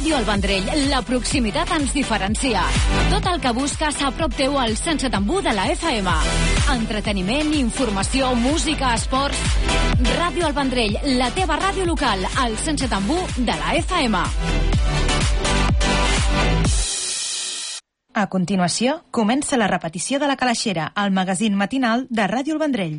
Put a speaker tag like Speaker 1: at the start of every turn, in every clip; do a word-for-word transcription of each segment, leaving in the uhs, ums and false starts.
Speaker 1: Ràdio El Vendrell, la proximitat ens diferencia. Tot el que busques a prop teu al cent setanta u de la F M. Entreteniment, informació, música, esports... Ràdio El Vendrell, la teva ràdio local, al cent setanta u de la F M.
Speaker 2: A continuació, comença la repetició de La Calaixera, el magazín matinal de Ràdio El Vendrell.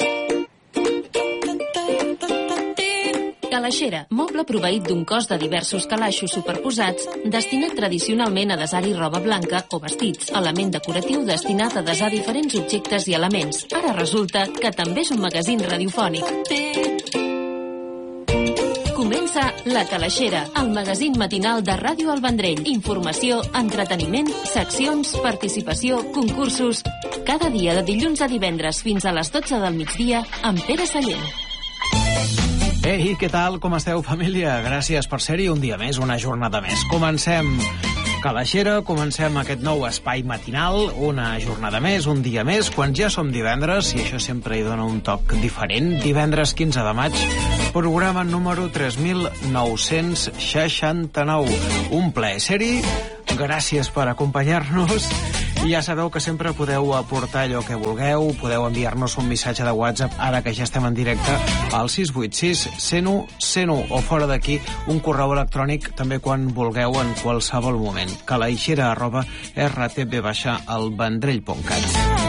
Speaker 3: Calaixera, moble proveït d'un cos de diversos calaixos superposats, destinat tradicionalment a desar-hi roba blanca o vestits, element decoratiu destinat a desar diferents objectes i elements. Ara resulta que també és un magazín radiofònic. Comença La Calaixera, el magazín matinal de Ràdio El Vendrell. Informació, entreteniment, seccions, participació, concursos... Cada dia de dilluns a divendres fins a les dotze del migdia amb Pere Sallent.
Speaker 4: Ei, què tal? Com esteu, família? Gràcies per ser-hi un dia més, una jornada més. Comencem Calaixera, comencem aquest nou espai matinal, una jornada més, un dia més, quan ja som divendres, i això sempre hi dona un toc diferent. Divendres quinze de maig, programa número tres mil nou-cents seixanta-nou. Un plaer ser-hi, gràcies per acompanyar-nos. I ja sabeu que sempre podeu aportar allò que vulgueu, podeu enviar-nos un missatge de WhatsApp, ara que ja estem en directe, al sis vuit sis, cent u, cent u, o fora d'aquí, un correu electrònic també quan vulgueu en qualsevol moment. calaixera arroba r t b el vendrell punt cat.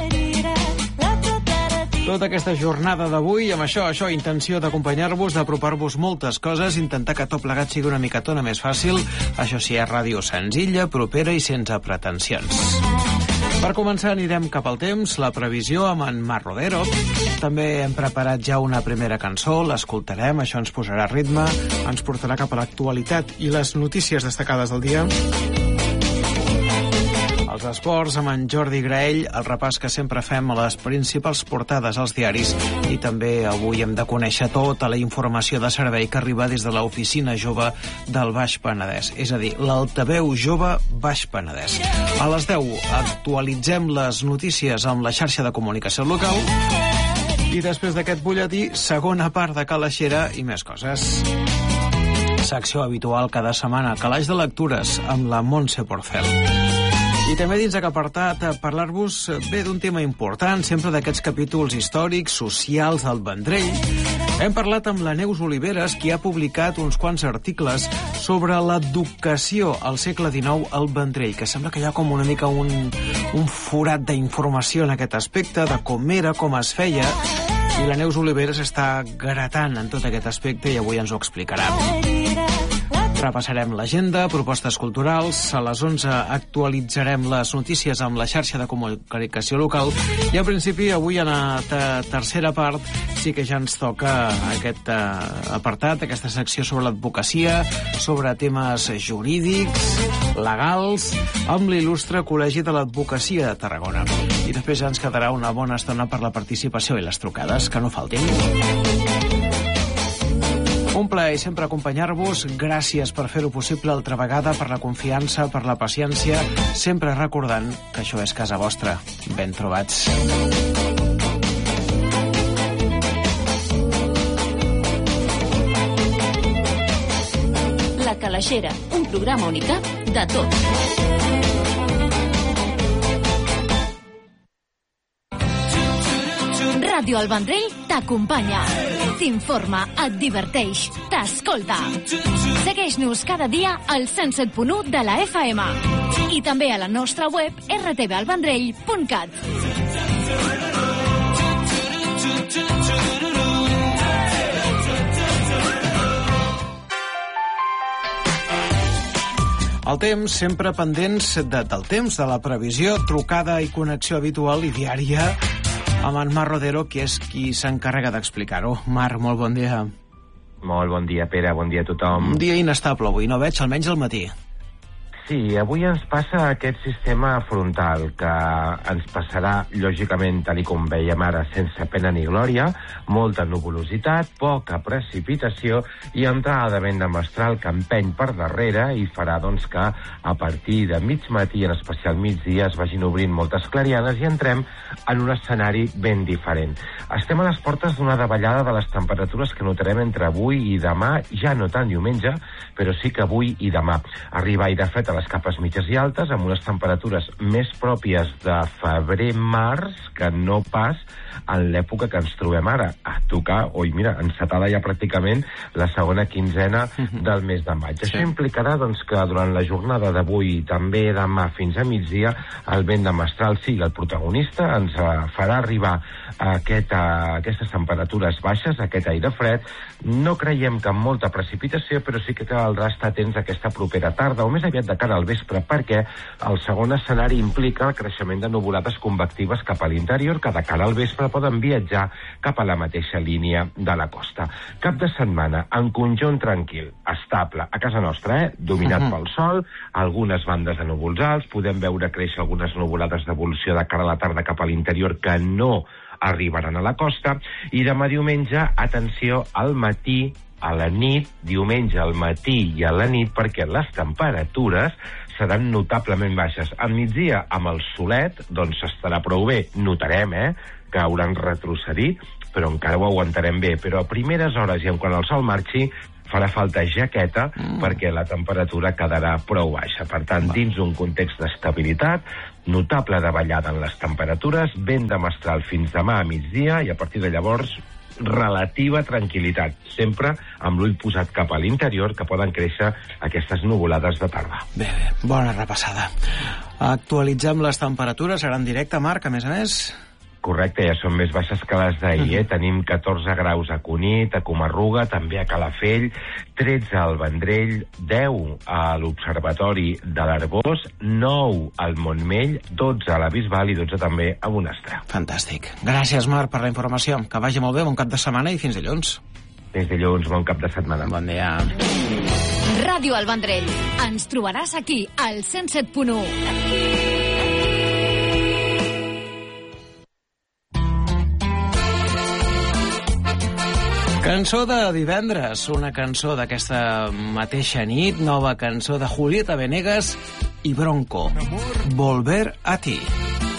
Speaker 4: Tota aquesta jornada d'avui, amb això, això, intenció d'acompanyar-vos, d'apropar-vos moltes coses, intentar que tot plegat sigui una micatona més fàcil. Això sí, és ràdio senzilla, propera i sense pretensions. Per començar, anirem cap al temps, la previsió amb en Marc Rodero. També hem preparat ja una primera cançó, l'escoltarem, això ens posarà ritme, ens portarà cap a l'actualitat i les notícies destacades del dia. Els esports amb en Jordi Graell, el repàs que sempre fem a les principals portades als diaris, i també avui hem de conèixer tota la informació de servei que arriba des de l'Oficina Jove del Baix Penedès, és a dir, l'Altaveu Jove Baix Penedès. A les deu actualitzem les notícies amb la xarxa de comunicació local i després d'aquest butlletí, segona part de Calaixera i més coses. Secció habitual cada setmana, calaix de lectures amb la Montse Porcel. I també dins d'aquest apartat parlar-vos bé d'un tema important, sempre d'aquests capítols històrics, socials del Vendrell. Hem parlat amb la Neus Oliveres, qui ha publicat uns quants articles sobre l'educació al segle dinou al Vendrell, que sembla que hi ha com una mica un, un forat d'informació en aquest aspecte, de com era, com es feia, i la Neus Oliveres està gratant en tot aquest aspecte i avui ens ho explicarà. Repassarem l'agenda, propostes culturals, a les onze actualitzarem les notícies amb la xarxa de comunicació local i, en principi, avui en la tercera part sí que ja ens toca aquest uh, apartat, aquesta secció sobre l'advocacia, sobre temes jurídics, legals, amb l'il·lustre Col·legi de l'Advocacia de Tarragona. I després ja ens quedarà una bona estona per la participació i les trucades, que no faltin. Un plaer sempre acompanyar-vos. Gràcies per fer-ho possible altra vegada, per la confiança, per la paciència, sempre recordant que això és casa vostra. Ben trobats.
Speaker 3: La Calaixera, un programa unicat de tot.
Speaker 1: Ràdio El Vendrell t'acompanya, t'informa, et diverteix, t'escolta. Segueix-nos cada dia al cent set punt u de la F M i també a la nostra web r t b el vendrell punt cat.
Speaker 4: El temps, sempre pendents de, del temps, de la previsió, trucada i connexió habitual i diària amb en Marc Rodero, que és qui s'encarrega d'explicar-ho. Marc, molt bon dia.
Speaker 5: Molt bon dia, Pere, bon dia a tothom.
Speaker 4: Un dia inestable avui, no veig, almenys al matí.
Speaker 5: Sí, avui ens passa aquest sistema frontal, que ens passarà, lògicament, tal com veiem ara, sense pena ni glòria, molta nuvolositat, poca precipitació i entrada de vent de mestral que empeny per darrere i farà doncs, que a partir de mig matí, en especial migdia, es vagin obrint moltes clarianes i entrem en un escenari ben diferent. Estem a les portes d'una davallada de les temperatures que notarem entre avui i demà, ja no tant diumenge, però sí que avui i demà. Arriba aire fred a les capes mitges i altes, amb unes temperatures més pròpies de febrer-març que no pas en l'època que ens trobem ara, a tocar, oi, mira, encetada ja pràcticament la segona quinzena del mes de maig. Sí. Això implicarà doncs, que durant la jornada d'avui i també demà fins a migdia el vent de mestral sigui el protagonista, ens farà arribar a, aquest, a aquestes temperatures baixes, a aquest aire fred. No creiem que amb molta precipitació, però sí que caldrà estar atents a aquesta propera tarda, o més aviat de cara al vespre, perquè el segon escenari implica el creixement de nuvolades convectives cap a l'interior, que de cara al vespre poden viatjar cap a la mateixa línia de la costa. Cap de setmana, en conjunt tranquil, estable, a casa nostra, eh? Dominat uh-huh. pel sol, algunes bandes de núvols alts, podem veure créixer algunes nuvolades d'evolució de cara a la tarda cap a l'interior que no arribaran a la costa, i demà diumenge, atenció, al matí, a la nit, diumenge al matí i a la nit, perquè les temperatures seran notablement baixes. Al migdia, amb el solet, doncs estarà prou bé. Notarem, eh?, que hauran retrocedit, però encara ho aguantarem bé. Però a primeres hores, i en quan el sol marxi, farà falta jaqueta mm. perquè la temperatura quedarà prou baixa. Per tant, dins un context d'estabilitat, notable davallada en les temperatures, vent de mestral fins demà a migdia, i a partir de llavors relativa tranquil·litat, sempre amb l'ull posat cap a l'interior, que poden créixer aquestes nuvolades de tarda.
Speaker 4: Bé, bé, bona repassada. Actualitzem les temperatures, ara en directe, Marc, a més a més.
Speaker 5: Correcte, ja són més baixes que les d'ahir, eh? Tenim catorze graus a Cunit, a Comarruga, també a Calafell, tretze al Vendrell, deu a l'Observatori de l'Arboç, nou al Montmell, dotze a la Bisbal i dotze també a Bonastre.
Speaker 4: Fantàstic. Gràcies, Marc, per la informació. Que vagi molt bé, bon cap de setmana i fins dilluns.
Speaker 5: Fins dilluns, bon cap de setmana.
Speaker 4: Bon dia.
Speaker 1: Ràdio El Vendrell. Ens trobaràs aquí, al cent set punt u.
Speaker 4: Cançó de divendres, una cançó d'aquesta mateixa nit, nova cançó de Julieta Venegas i Bronco, Volver a ti.